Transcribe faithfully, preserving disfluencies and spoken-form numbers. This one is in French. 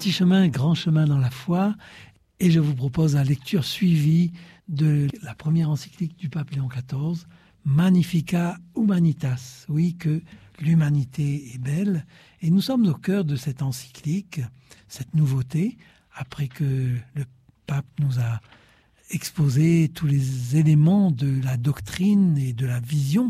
Petit chemin, grand chemin dans la foi. Et je vous propose la lecture suivie de la première encyclique du pape Léon quatorze, Magnificat Humanitas. Oui, que l'humanité est belle. Et nous sommes au cœur de cette encyclique, cette nouveauté, après que le pape nous a exposé tous les éléments de la doctrine et de la vision